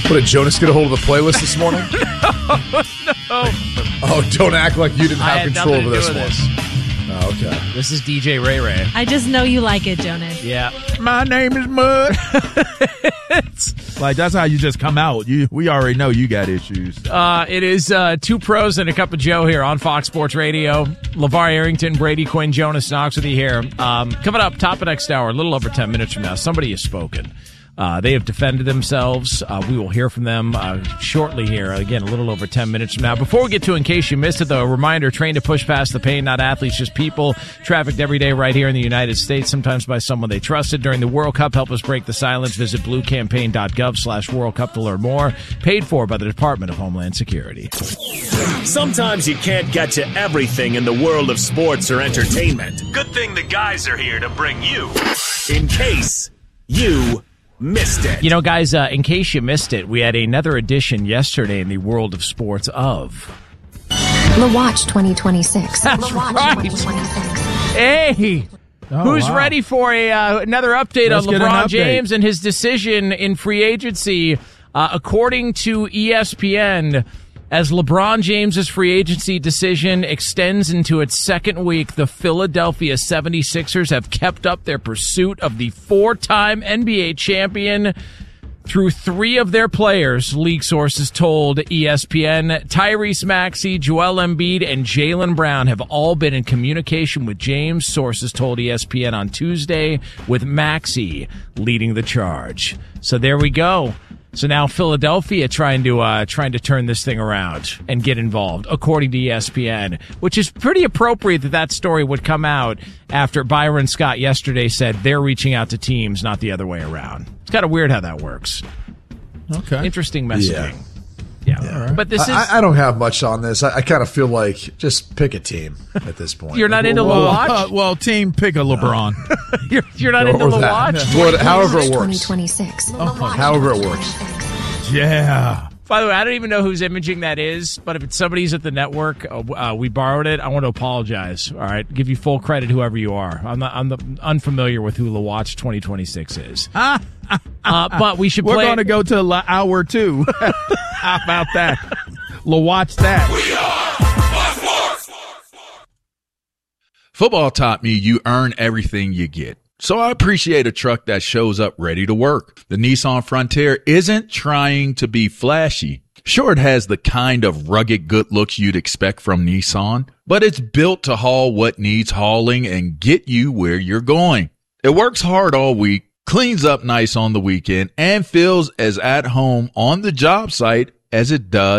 What, did Jonas get a hold of the playlist this morning? No. Oh, don't act like you didn't have control over this one. Oh, okay. This is DJ Ray Ray. I just know you like it, Jonas. Yeah. My name is Mud. Like, that's how you just come out. We already know you got issues. It is Two Pros and a Cup of Joe here on Fox Sports Radio. LeVar Arrington, Brady Quinn, Jonas Knox with you here. Coming up, top of next hour, a little over 10 minutes from now, somebody has spoken. They have defended themselves. We will hear from them shortly here. Again, a little over 10 minutes from now. Before we get to In Case You Missed It, though, a reminder, trained to push past the pain, not athletes, just people. Trafficked every day right here in the United States, sometimes by someone they trusted. During the World Cup, help us break the silence. Visit bluecampaign.gov/World Cup to learn more. Paid for by the Department of Homeland Security. Sometimes you can't get to everything in the world of sports or entertainment. Good thing the guys are here to bring you In Case You Missed It. You know, guys, in case you missed it, we had another edition yesterday in the world of sports of The Watch 2026. That's right. 2026. Hey, who's ready for another update Let's on get an LeBron update. James and his decision in free agency? According to ESPN, as LeBron James's free agency decision extends into its second week, the Philadelphia 76ers have kept up their pursuit of the four-time NBA champion through three of their players, league sources told ESPN. Tyrese Maxey, Joel Embiid, and Jaylen Brown have all been in communication with James, sources told ESPN on Tuesday, with Maxey leading the charge. So there we go. So now Philadelphia trying to turn this thing around and get involved, according to ESPN, which is pretty appropriate that story would come out after Byron Scott yesterday said they're reaching out to teams, not the other way around. It's kind of weird how that works. Okay. Interesting messaging. Yeah. But this is... I don't have much on this. I kind of feel like just pick a team at this point. You're not into the watch? Well, team, pick a LeBron. You're not into the watch? However it works. 2026. However it works. Yeah. By the way, I don't even know whose imaging that is, but if it's somebody's at the network, we borrowed it. I want to apologize. All right, give you full credit, whoever you are. I'm unfamiliar with who LaWatch 2026 is. But we should play. We're going to go to hour 2. How about that? LaWatch that. We are Fox Sports. Football taught me you earn everything you get. So I appreciate a truck that shows up ready to work. The Nissan Frontier isn't trying to be flashy. Sure, it has the kind of rugged good looks you'd expect from Nissan, but it's built to haul what needs hauling and get you where you're going. It works hard all week, cleans up nice on the weekend, and feels as at home on the job site as it does